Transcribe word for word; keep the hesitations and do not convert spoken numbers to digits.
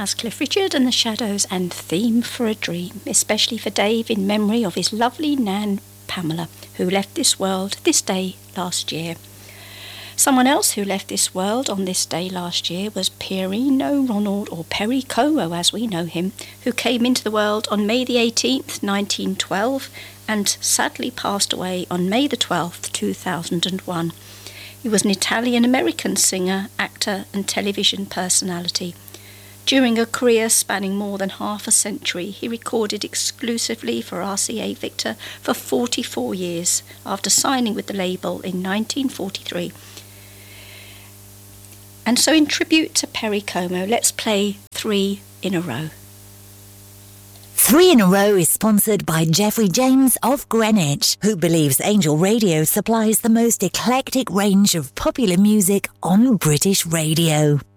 as Cliff Richard and the Shadows and Theme for a Dream, especially for Dave in memory of his lovely Nan Pamela, who left this world this day last year. Someone else who left this world on this day last year was Pierino Ronald, or Perry Como as we know him, who came into the world on May the eighteenth, nineteen twelve, and sadly passed away on May the twelfth, two thousand one. He was an Italian-American singer, actor and television personality. During a career spanning more than half a century, he recorded exclusively for R C A Victor for forty-four years, after signing with the label in nineteen forty-three. And so in tribute to Perry Como, let's play Three in a Row. Three in a Row is sponsored by Jeffrey James of Greenwich, who believes Angel Radio supplies the most eclectic range of popular music on British radio.